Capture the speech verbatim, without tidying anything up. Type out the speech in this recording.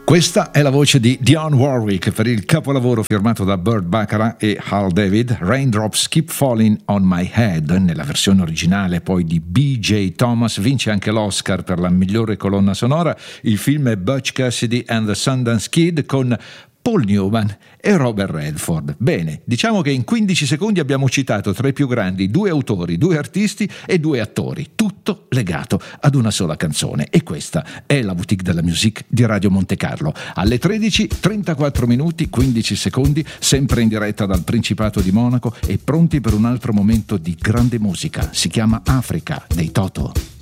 Questa è la voce di Dionne Warwick per il capolavoro firmato da Burt Bacharach e Hal David, Raindrops Keep Falling on My Head. Nella versione originale poi di B J Thomas vince anche l'Oscar per la migliore colonna sonora. Il film è Butch Cassidy and the Sundance Kid con Paul Newman e Robert Redford. Bene, diciamo che in quindici secondi abbiamo citato tra i più grandi due autori, due artisti e due attori, tutto legato ad una sola canzone. E questa è la Boutique della Musique di Radio Monte Carlo. Alle tredici, trentaquattro minuti, quindici secondi, sempre in diretta dal Principato di Monaco e pronti per un altro momento di grande musica. Si chiama Africa dei Toto.